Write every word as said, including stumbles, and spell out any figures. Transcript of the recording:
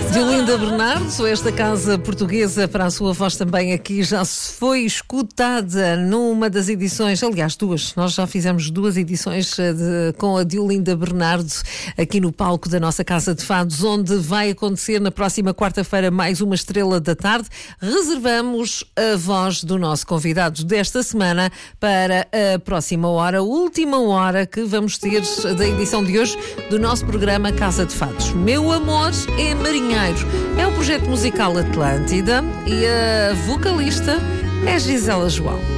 Diolinda Bernardo, esta casa portuguesa para a sua voz também aqui já se foi escutada numa das edições, aliás duas, nós já fizemos duas edições de, com a Diolinda Bernardo aqui no palco da nossa Casa de Fados, onde vai acontecer na próxima quarta-feira mais uma estrela da tarde. Reservamos a voz do nosso convidado desta semana para a próxima hora, última hora que vamos ter da edição de hoje do nosso programa Casa de Fados. Meu amor é marinheiro. É o projeto musical Atlântida e a vocalista é Gisela João.